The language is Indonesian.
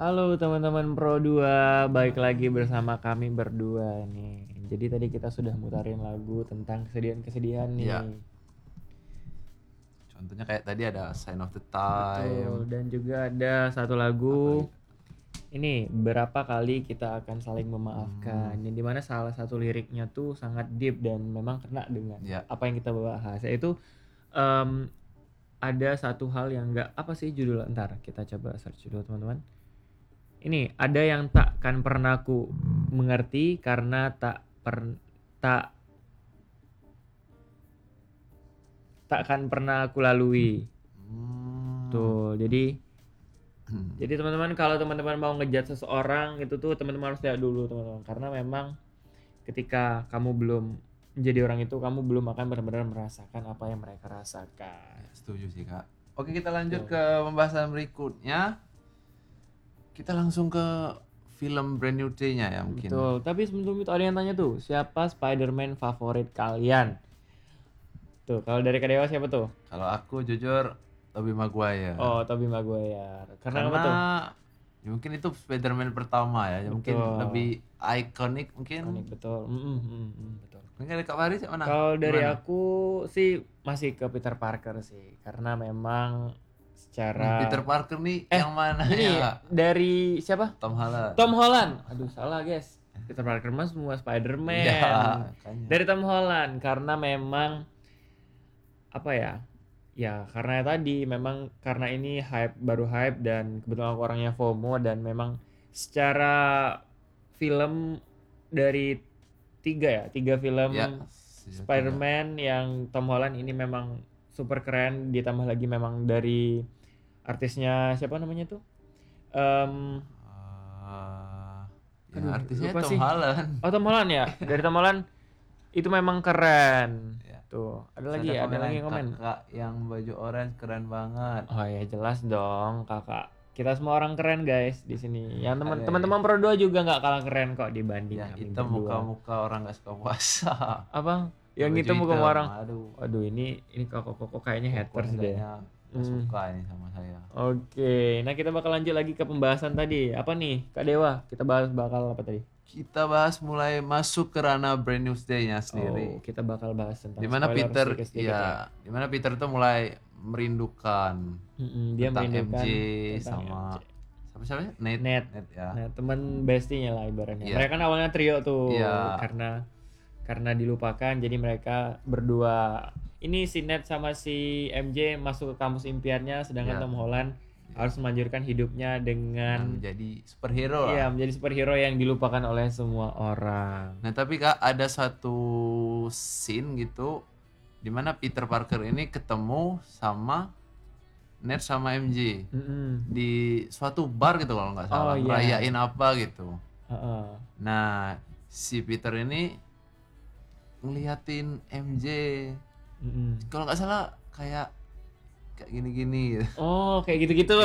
Halo teman-teman Pro 2, balik lagi bersama kami berdua nih. Jadi tadi kita sudah mutarin lagu tentang kesedihan-kesedihan nih. Iya. Contohnya kayak tadi ada Sign of the Betul, Time. dan juga ada satu lagu. Ini berapa kali kita akan saling memaafkan. Yang dimana salah satu liriknya tuh sangat deep dan memang kena dengan Ya. apa yang kita bahas. Yaitu ada satu hal yang enggak apa sih judul, ntar kita coba search dulu teman-teman. Ini ada yang takkan pernah ku mengerti karena takkan pernah aku lalui. Tuh, jadi teman-teman kalau teman-teman mau ngejat seseorang itu tuh teman-teman harus lihat dulu teman-teman, karena memang ketika kamu belum menjadi orang itu, kamu belum akan benar-benar merasakan apa yang mereka rasakan. Setuju sih Kak. Oke, kita lanjut ke pembahasan berikutnya. Kita langsung ke film Brand New Day-nya ya mungkin. Betul, tapi sebelum itu ada yang tanya tuh, siapa Spider-Man favorit kalian? Tuh, kalau dari Kak Dewa siapa tuh? Kalau aku jujur Tobey Maguire. Oh, Tobey Maguire. Karena apa tuh? Ya mungkin itu Spider-Man pertama ya. Mungkin lebih ikonik mungkin. Ikonik, betul. Betul. Mungkin ada Kak Faris mana? Kalau dari Gimana? aku sih masih ke Peter Parker sih, karena memang secara Peter Parker nih yang mana ini ya? dari siapa? Tom Holland. Tom Holland. Aduh, salah guys. Peter Parker mah semua Spider-Man. Iya, makanya. Dari Tom Holland karena memang apa ya? Ya, karena tadi memang karena ini baru hype dan kebetulan aku orangnya FOMO, dan memang secara film dari tiga film Ya, Spider-Man yang Tom Holland ini memang super keren, ditambah lagi memang dari artisnya siapa namanya tuh? Ya, artisnya lupa Tom sih. Holland. Oh, Tom Holland ya. Dari Tom Holland itu memang keren. Ya. Tuh, ada lagi yang komen. Kakak yang baju orange keren banget. Oh ya, jelas dong, kakak. Kita semua orang keren guys di sini. Yang Ada teman-teman Pro 2 juga nggak kalah keren kok dibanding Ya, kami itu berdua. muka-muka orang gak suka puasa. Apa? Yang Baju itu muka hitam, orang. Aduh, Waduh, ini kok kayaknya haters deh. kayaknya gak suka ini sama saya. Oke, nah kita bakal lanjut lagi ke pembahasan tadi. Apa nih, Kak Dewa? Kita bakal apa tadi? Kita bahas mulai masuk ke ranah Brand New Day-nya sendiri. Oh, kita bakal bahas tentang Dimana spoiler Peter, sedikit-sedikit ya. dimana Peter tuh mulai merindukan Dia tentang merindukan MJ tentang sama MJ. siapa? Ned ya. Nah, teman bestinya lah ibaratnya. Iya. Mereka kan awalnya trio tuh, Iya. karena dilupakan, jadi mereka berdua. Ini si Ned sama si MJ masuk ke kampus impiannya, sedangkan Iya. Tom Holland harus melanjutkan hidupnya dengan menjadi superhero lah. Iya, menjadi superhero yang dilupakan oleh semua orang. Nah tapi Kak, ada satu scene gitu dimana Peter Parker ini ketemu sama Ned sama MJ di suatu bar gitu kalau nggak salah, ngerayain apa gitu. Nah si Peter ini ngeliatin MJ, kalau nggak salah kayak gini-gini. Oh, kayak gitu-gitu.